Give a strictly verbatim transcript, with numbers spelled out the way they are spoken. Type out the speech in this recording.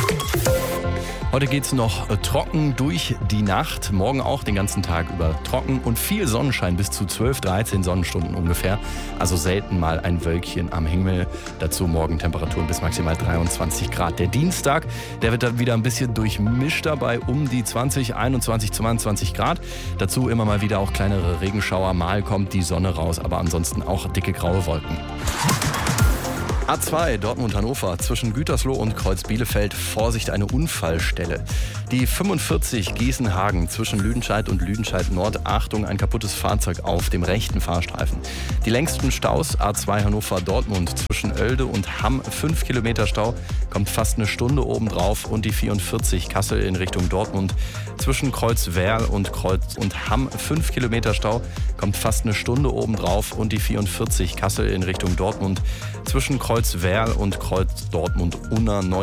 Heute geht es noch trocken durch die Nacht. Morgen auch den ganzen Tag über trocken und viel Sonnenschein, bis zu zwölf, dreizehn Sonnenstunden ungefähr. Also selten mal ein Wölkchen am Himmel. Dazu morgen Temperaturen bis maximal dreiundzwanzig Grad. Der Dienstag, der wird dann wieder ein bisschen durchmischt dabei, um die zwanzig, einundzwanzig, zweiundzwanzig Grad. Dazu immer mal wieder auch kleinere Regenschauer. Mal kommt die Sonne raus, aber ansonsten auch dicke graue Wolken. A zwei Dortmund-Hannover zwischen Gütersloh und Kreuz-Bielefeld. Vorsicht, eine Unfallstelle. Die fünfundvierzig Gießenhagen zwischen Lüdenscheid und Lüdenscheid-Nord. Achtung, ein kaputtes Fahrzeug auf dem rechten Fahrstreifen. Die längsten Staus A zwei Hannover-Dortmund zwischen Oelde und Hamm. fünf Kilometer Stau, kommt fast eine Stunde obendrauf. Und die vierundvierzig Kassel in Richtung Dortmund zwischen Kreuzwerl und Kreuz und Hamm. fünf Kilometer Stau, kommt fast eine Stunde obendrauf. Und die vierundvierzig Kassel in Richtung Dortmund zwischen Kreuzwerl und Kreuz Dortmund-Unna.